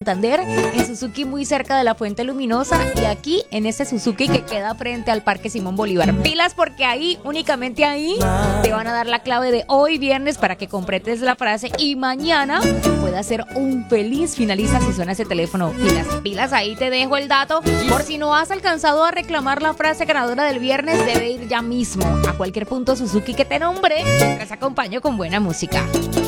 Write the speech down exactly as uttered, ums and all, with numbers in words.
Santander, en Suzuki muy cerca de la Fuente Luminosa y aquí en este Suzuki que queda frente al Parque Simón Bolívar. Pilas porque ahí, únicamente ahí, te van a dar la clave de hoy viernes para que completes la frase y mañana puedas ser un feliz finalista si suena ese teléfono. Pilas, pilas, ahí te dejo el dato. Por si no has alcanzado a reclamar la frase ganadora del viernes, debe ir ya mismo a cualquier punto Suzuki que te nombre, mientras acompaño con buena música.